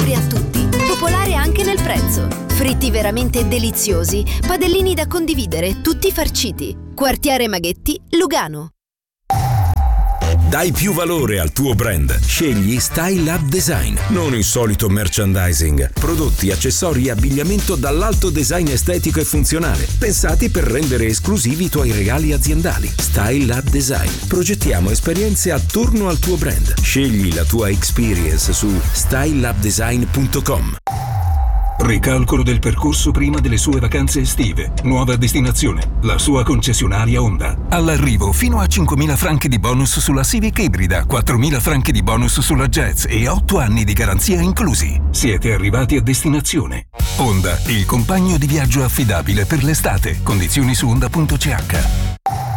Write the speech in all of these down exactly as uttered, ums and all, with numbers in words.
accessibile a tutti, popolare anche nel prezzo. Fritti veramente deliziosi, padellini da condividere, tutti farciti. Quartiere Maghetti, Lugano. Dai più valore al tuo brand. Scegli Style Up Design. Non il solito merchandising. Prodotti, accessori e abbigliamento dall'alto design estetico e funzionale, pensati per rendere esclusivi i tuoi regali aziendali. Style Up Design. Progettiamo esperienze attorno al tuo brand. Scegli la tua experience su style up design punto com. Ricalcolo del percorso prima delle sue vacanze estive. Nuova destinazione, la sua concessionaria Honda. All'arrivo fino a cinquemila franchi di bonus sulla Civic ibrida, quattromila franchi di bonus sulla Jazz e otto anni di garanzia inclusi. Siete arrivati a destinazione. Honda, il compagno di viaggio affidabile per l'estate. Condizioni su honda punto c h.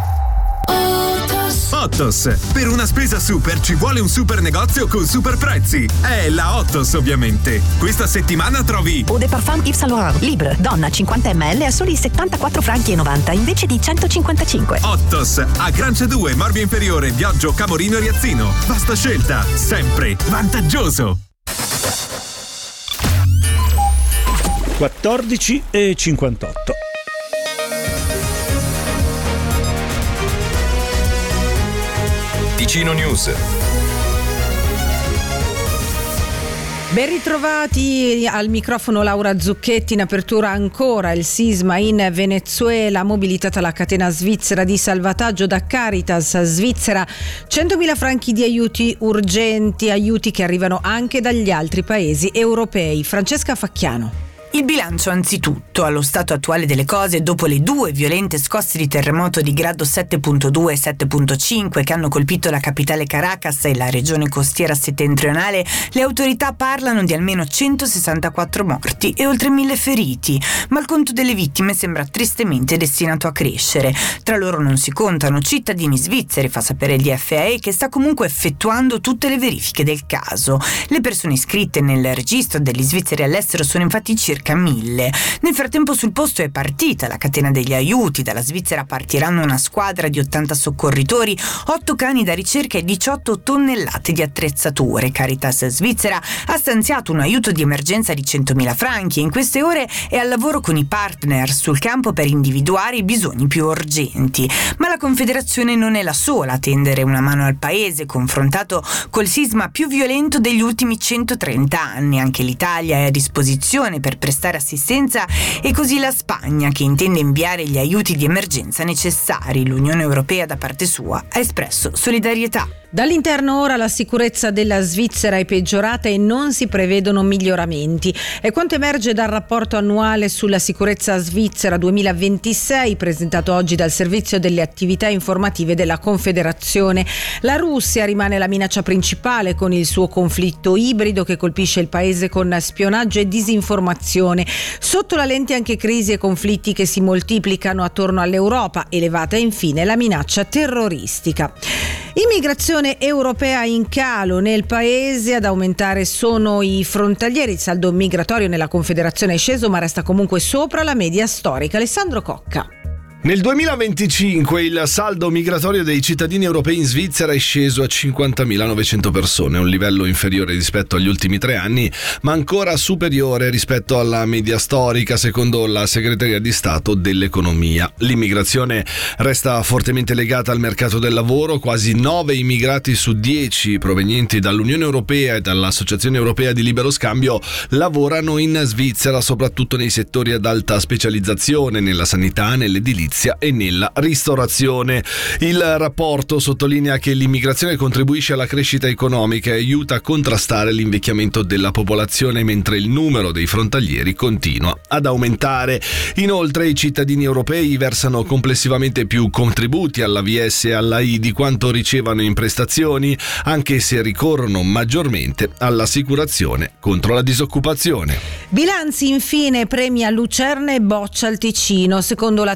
Ottos. Per una spesa super ci vuole un super negozio con super prezzi. È la Ottos, ovviamente. Questa settimana trovi Eau de Parfum Yves Saint Laurent Libre, donna cinquanta millilitri a soli settantaquattro franchi e novanta invece di centocinquantacinque. Ottos. A Grancia due, Morbia Inferiore, Viaggio Camorino e Riazzino. Vasta scelta, sempre vantaggioso. quattordici e cinquantotto. Ticino News. Ben ritrovati al microfono Laura Zucchetti. In apertura ancora il sisma in Venezuela, mobilitata la catena svizzera di salvataggio da Caritas Svizzera, centomila franchi di aiuti urgenti, aiuti che arrivano anche dagli altri paesi europei. Francesca Facchiano. Il bilancio anzitutto, allo stato attuale delle cose, dopo le due violente scosse di terremoto di grado sette virgola due e sette virgola cinque che hanno colpito la capitale Caracas e la regione costiera settentrionale, le autorità parlano di almeno centosessantaquattro morti e oltre mille feriti, ma il conto delle vittime sembra tristemente destinato a crescere. Tra loro non si contano cittadini svizzeri, fa sapere il D F A, che sta comunque effettuando tutte le verifiche del caso. Le persone iscritte nel registro degli svizzeri all'estero sono infatti circa mille. Nel frattempo sul posto è partita la catena degli aiuti. Dalla Svizzera partiranno una squadra di ottanta soccorritori, otto cani da ricerca e diciotto tonnellate di attrezzature. Caritas Svizzera ha stanziato un aiuto di emergenza di centomila franchi e in queste ore è al lavoro con i partner sul campo per individuare i bisogni più urgenti. Ma la Confederazione non è la sola a tendere una mano al paese, confrontato col sisma più violento degli ultimi centotrenta anni. Anche l'Italia è a disposizione per prestare assistenza e così la Spagna, che intende inviare gli aiuti di emergenza necessari. L'Unione Europea da parte sua ha espresso solidarietà. Dall'interno ora la sicurezza della Svizzera è peggiorata e non si prevedono miglioramenti. È quanto emerge dal rapporto annuale sulla sicurezza svizzera duemilaventisei presentato oggi dal Servizio delle Attività Informative della Confederazione. La Russia rimane la minaccia principale con il suo conflitto ibrido che colpisce il paese con spionaggio e disinformazione. Sotto la lente anche crisi e conflitti che si moltiplicano attorno all'Europa, elevata infine la minaccia terroristica. Immigrazione europea in calo nel paese, ad aumentare sono i frontalieri. Il saldo migratorio nella Confederazione è sceso ma resta comunque sopra la media storica. Alessandro Cocca. Nel duemilaventicinque il saldo migratorio dei cittadini europei in Svizzera è sceso a cinquantamilanovecento persone, un livello inferiore rispetto agli ultimi tre anni, ma ancora superiore rispetto alla media storica, secondo la Segreteria di Stato dell'Economia. L'immigrazione resta fortemente legata al mercato del lavoro, quasi nove immigrati su dieci provenienti dall'Unione Europea e dall'Associazione Europea di Libero Scambio lavorano in Svizzera, soprattutto nei settori ad alta specializzazione, nella sanità, nell'edilizia e nella ristorazione. Il rapporto sottolinea che l'immigrazione contribuisce alla crescita economica e aiuta a contrastare l'invecchiamento della popolazione, mentre il numero dei frontalieri continua ad aumentare. Inoltre i cittadini europei versano complessivamente più contributi alla V S e alla I di quanto ricevono in prestazioni, anche se ricorrono maggiormente all'assicurazione contro la disoccupazione. Bilanzi infine, premia Lucerna e boccia al Ticino. Secondo la tradizionale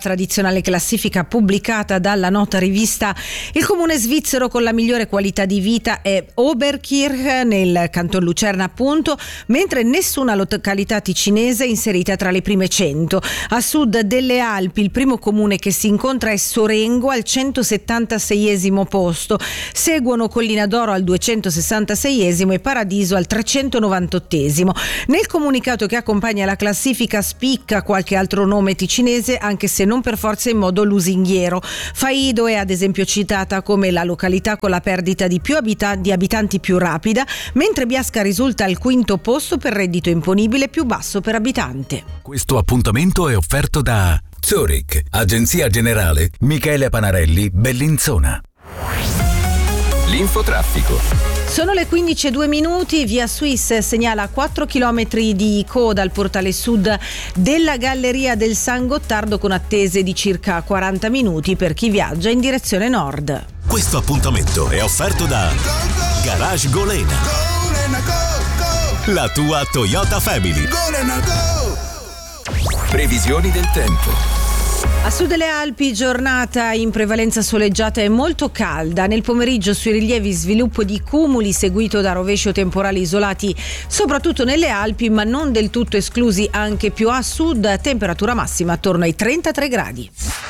eccezionale classifica pubblicata dalla nota rivista. Il comune svizzero con la migliore qualità di vita è Oberkirch nel canton Lucerna appunto, mentre nessuna località ticinese è inserita tra le prime cento. A sud delle Alpi il primo comune che si incontra è Sorengo al centosettantaseiesimo posto, seguono Collina d'Oro al duecentosessantaseiesimo e Paradiso al trecentonovantottesimo. Nel comunicato che accompagna la classifica spicca qualche altro nome ticinese, anche se non per forza in modo lusinghiero. Faido è ad esempio citata come la località con la perdita di più abita- di abitanti più rapida, mentre Biasca risulta al quinto posto per reddito imponibile più basso per abitante. Questo appuntamento è offerto da Zurich, Agenzia Generale Michele Panarelli, Bellinzona. L'infotraffico. Sono le quindici e due minuti, Via Suisse segnala quattro chilometri di coda al portale sud della Galleria del San Gottardo con attese di circa quaranta minuti per chi viaggia in direzione nord. Questo appuntamento è offerto da Garage Golena, la tua Toyota Family. Previsioni del tempo. A sud delle Alpi giornata in prevalenza soleggiata e molto calda. Nel pomeriggio sui rilievi sviluppo di cumuli seguito da rovescio temporali isolati soprattutto nelle Alpi, ma non del tutto esclusi anche più a sud. Temperatura massima attorno ai trentatré gradi.